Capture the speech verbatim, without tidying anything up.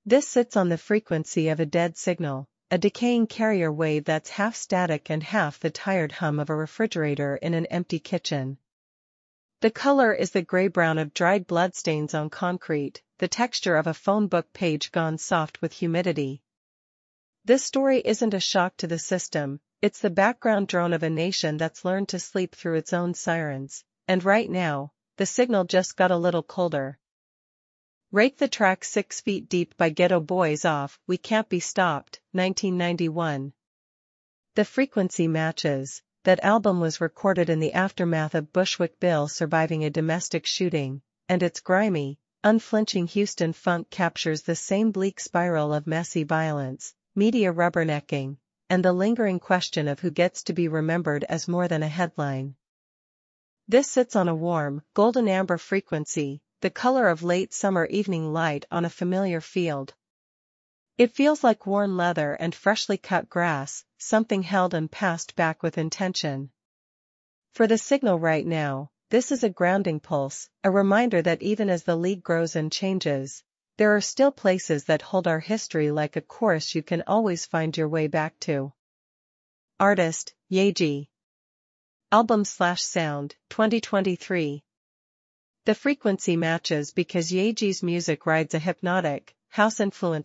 This sits on the frequency of a dead signal, a decaying carrier wave that's half static and half the tired hum of a refrigerator in an empty kitchen. The color is the gray-brown of dried bloodstains on concrete, the texture of a phone book page gone soft with humidity. This story isn't a shock to the system, it's the background drone of a nation that's learned to sleep through its own sirens, and right now, the signal just got a little colder. Rake the track Six Feet Deep by Ghetto Boys off We Can't Be Stopped, nineteen ninety-one. The frequency matches. That album was recorded in the aftermath of Bushwick Bill surviving a domestic shooting, and its grimy, unflinching Houston funk captures the same bleak spiral of messy violence, media rubbernecking, and the lingering question of who gets to be remembered as more than a headline. This sits on a warm, golden amber frequency, the color of late summer evening light on a familiar field. It feels like worn leather and freshly cut grass, something held and passed back with intention. For the signal right now, this is a grounding pulse, a reminder that even as the league grows and changes, there are still places that hold our history like a chorus you can always find your way back to. Artist, Yaeji. Album slash sound, twenty twenty-three. The frequency matches because Yaeji's music rides a hypnotic, house-influenced